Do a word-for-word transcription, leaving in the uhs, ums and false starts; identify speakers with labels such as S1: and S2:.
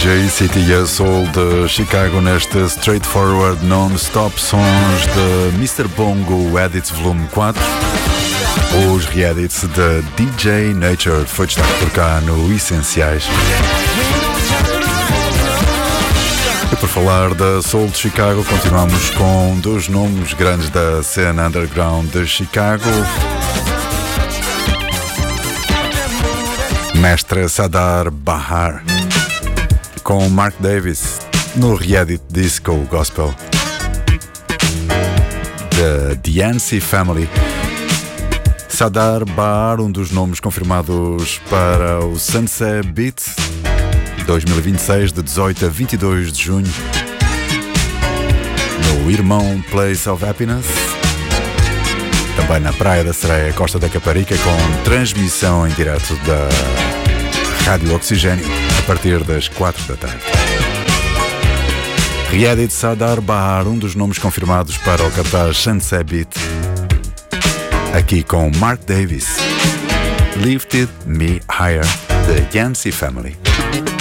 S1: J City e a Soul de Chicago neste Straightforward Non-Stop Sons de mister Bongo Edits Volume quatro. Os re-edits de D J Nature foi destaque por cá no Essenciais. E por falar da Soul de Chicago, continuamos com um dos nomes grandes da cena underground de Chicago, Mestre Sadar Bahar, com Mark Davis no re-edit Disco Gospel The D N C Family. Sadar Bahar, um dos nomes confirmados para o Sunset Beat dois mil e vinte e seis, de dezoito a vinte e dois de junho, no Irmão Place of Happiness, também na Praia da Sereia, Costa da Caparica, com transmissão em direto da Rádio Oxigênio a partir das quatro da tarde. Re-edit Sadar Bahar, um dos nomes confirmados para o cartaz Sunset Beat, aqui com Mark Davis, Lifted Me Higher, The Yancey Family.